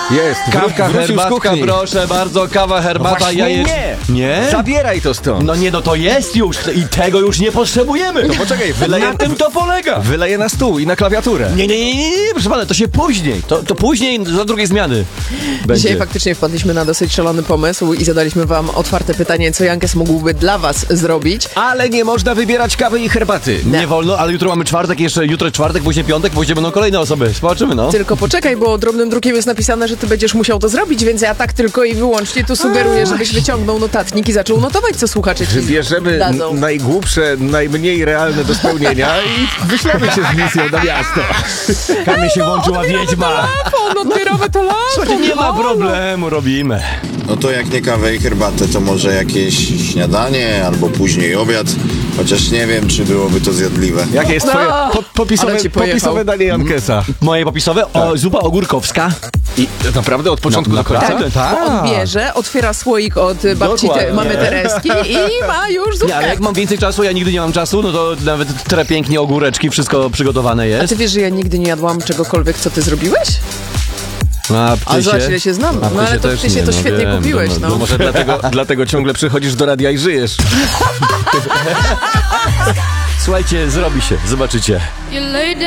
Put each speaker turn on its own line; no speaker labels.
Jest,
Kawka,
wrócił z
herbatka,
kuchni.
proszę bardzo, kawa, herbata,
Właśnie
jajeczko. Nie?
Zabieraj to stąd.
No to jest już i tego już nie potrzebujemy.
To poczekaj,
Na tym to polega.
wyleję na stół i na klawiaturę.
Nie, proszę pana, to się później. To później za drugiej zmiany będzie.
Dzisiaj faktycznie wpadliśmy na dosyć szalony pomysł i zadaliśmy wam otwarte pytanie, co Jankes mógłby dla was zrobić.
Ale nie można wybierać kawy i herbaty.
Nie wolno, ale jutro mamy czwartek, jeszcze jutro czwartek, później piątek, później będą kolejne osoby. Zobaczymy, no.
Tylko poczekaj, bo drobnym drukiem jest napisane, że ty będziesz musiał to zrobić, więc ja tak tylko i wyłącznie tu sugeruję, żebyś wyciągnął notatnik i zaczął notować, co słuchacze ci
Wybierzemy
dadzą.
najgłupsze, najmniej realne do spełnienia i wyślemy się z misją na miasto.
Kamie się włączyła wiedźma.
Odbieramy telefon.
Słuchajcie, nie ma problemu, robimy.
No to jak nie kawę i herbatę, to może jakieś śniadanie albo później obiad. Chociaż nie wiem, czy byłoby to zjadliwe.
Jakie jest twoje
Ale ci pojechał.
popisowe danie Jankesa?
Moje popisowe? Zupa ogórkowska.
I naprawdę od początku do końca?
Naprawdę, tak.
Bo on bierze, otwiera słoik od babci
Dokładnie.
mamy Tereski i ma już
Nie,
zupkę.
ale jak mam więcej czasu, ja nigdy nie mam czasu, no to nawet pięknie ogóreczki, wszystko przygotowane
A
jest.
ty wiesz, że ja nigdy nie jadłam czegokolwiek, co ty zrobiłeś? A zobacz, ile się znam. No ale to ty się to świetnie kupiłeś, no.
Może dlatego ciągle przychodzisz do radia i żyjesz.
Słuchajcie, zrobi się, zobaczycie.
You lay down